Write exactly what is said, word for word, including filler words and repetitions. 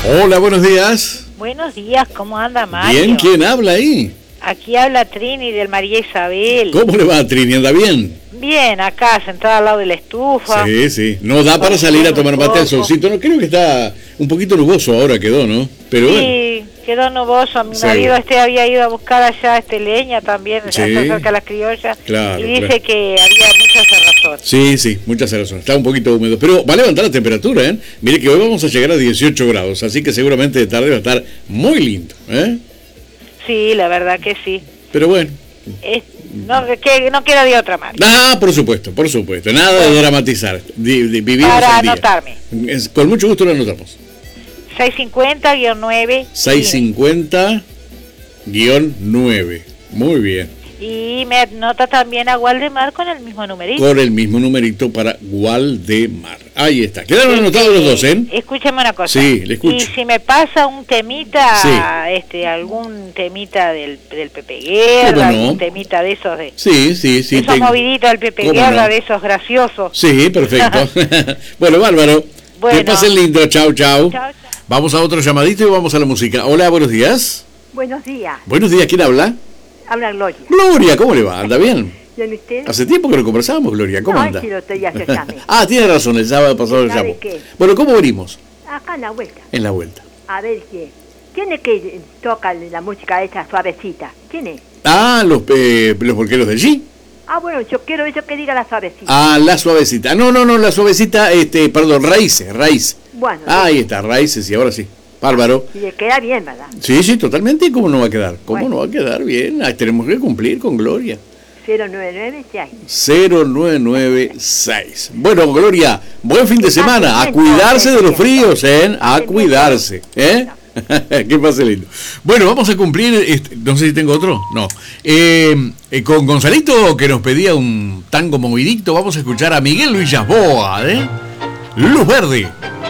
Hola, buenos días. Buenos días, ¿cómo anda Mario? Bien, ¿quién habla ahí? Aquí habla Trini del María Isabel. ¿Cómo le va, Trini? ¿Anda bien? Bien, acá, sentada al lado de la estufa. Sí, sí. No da para salir a tomar mate al solcito. No, creo que está un poquito nuboso ahora quedó, ¿no? Pero sí, bueno. Quedó nuboso. Mi Sí. marido este había ido a buscar allá este leña también, Sí. allá cerca de las criollas. Claro, y dice claro. que había mucha cerrazón. Sí, sí, muchas razones. Está un poquito húmedo. Pero va a levantar la temperatura, ¿eh? Mire que hoy vamos a llegar a dieciocho grados, así que seguramente de tarde va a estar muy lindo, ¿eh? Sí, la verdad que sí. Pero bueno. Es, no, que, no queda de otra manera. Ah, por supuesto, por supuesto. Nada de dramatizar. Di- di- vivimos Para el día. anotarme. Es- con mucho gusto lo anotamos. seiscientos cincuenta guión nueve. seiscientos cincuenta guión nueve. Muy bien. Y me anota también a Waldemar con el mismo numerito. Con el mismo numerito para Waldemar. Ahí está. Quedaron anotados los dos, ¿eh? Escúchame una cosa. Sí, le escucho. Y si me pasa un temita, Sí. este, algún temita del, del Pepe Guerra, ¿Cómo no? algún temita de esos, de, Sí, sí, sí. de esos tengo. moviditos del Pepe ¿Cómo Guerra, no? de esos graciosos. Sí, perfecto. Bueno, bárbaro. Bueno. Que pasen lindo. Chau, chau. Chao, chao. Vamos a otro llamadito y vamos a la música. Hola, buenos días. Buenos días, Buenos días, ¿quién habla? habla Gloria. Gloria, ¿cómo le va? ¿Anda bien? ¿Y usted? Hace tiempo que no conversábamos, Gloria. ¿Cómo No, anda? es que el otro día se llamé. Ah, tiene razón, el sábado pasado el ¿Sabe llamó. qué? Bueno, ¿cómo venimos? Acá en la vuelta. En la vuelta. A ver qué. ¿Quién es que toca la música esa suavecita? ¿Quién es? Ah, los, eh, los porqueros de G. Ah, bueno, yo quiero eso que diga la suavecita. Ah, la suavecita. No, no, no, la suavecita, este, perdón, raíces, raíz. Bueno, Ah, ahí está, raíces, y ahora sí. Bárbaro. y le queda bien, ¿verdad? Sí, sí, totalmente. ¿Cómo no va a quedar? ¿Cómo Bueno. no va a quedar bien? Ah, tenemos que cumplir con Gloria. cero nueve nueve, sí hay. cero nueve nueve seis. Bueno, Gloria, buen fin de Que pase semana. A bien, cuidarse de los entonces. fríos, ¿eh? A Pase bien. cuidarse, ¿eh? Que pase lindo. Bueno, vamos a cumplir, este, no sé si tengo otro, no. Eh, eh, con Gonzalito, que nos pedía un tango movidito, vamos a escuchar a Miguel Luis Boa, ¿eh? Luz Verde.